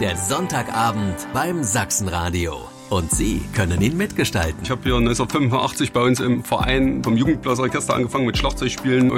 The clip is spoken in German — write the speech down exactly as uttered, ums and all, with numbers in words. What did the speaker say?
Der Sonntagabend beim Sachsenradio. Und Sie können ihn mitgestalten. Ich habe hier neunzehnhundertfünfundachtzig bei uns im Verein vom Jugendblasorchester angefangen mit Schlagzeugspielen.